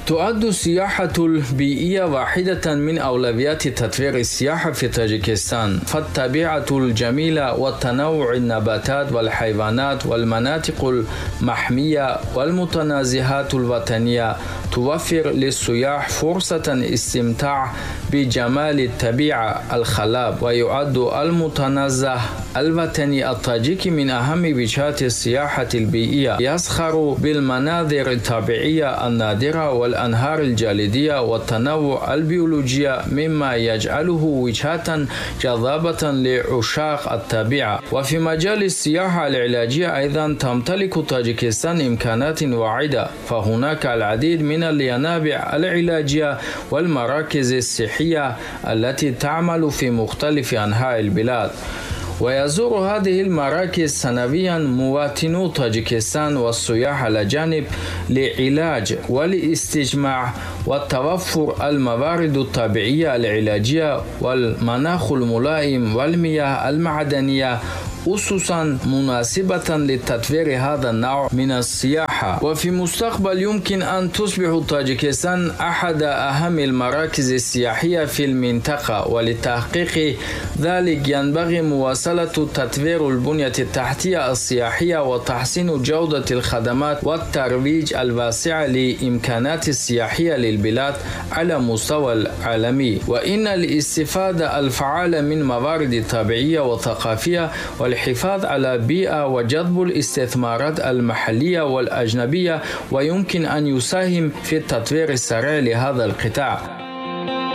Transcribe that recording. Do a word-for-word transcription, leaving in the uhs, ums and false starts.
تعد السياحة البيئية واحدة من أولويات تطوير السياحة في طاجيكستان، فالطبيعة الجميلة والتنوع النباتات والحيوانات والمناطق المحمية والمتنزهات الوطنية توفر للسياح فرصة استمتاع بجمال الطبيعة الخلاب. ويعد المتنزه الوطني الطاجيكي من أهم وجهات السياحة البيئية، يزخر بالمناظر الطبيعية النادرة والأنهار الجليدية والتنوع البيولوجي، مما يجعله وجهة جذابة لعشاق الطبيعة. وفي مجال السياحة العلاجية أيضا تمتلك طاجيكستان إمكانات واعدة، فهناك العديد من الينابع العلاجية والمراكز الصحية التي تعمل في مختلف أنحاء البلاد. ويزور هذه المراكز سنويا مواطنو طاجيكستان والسياح الأجانب لعلاج والاستجماع وتوفر الموارد الطبيعية العلاجية والمناخ الملائم والمياه المعدنية، خصوصا مناسبة لتطوير هذا النوع من السياحة. وفي المستقبل يمكن أن تصبح طاجيكستان أحد أهم المراكز السياحية في المنطقة، ولتحقيق ذلك ينبغي مواصلة تطوير البنية التحتية السياحية وتحسين جودة الخدمات والترويج الواسع لإمكانات السياحية للبلاد على مستوى العالمي. وإن الاستفادة الفعالة من موارد طبيعية وثقافية والحفاظ على البيئة وجذب الاستثمارات المحلية والأجنبية ويمكن أن يساهم في التطوير السريع لهذا القطاع.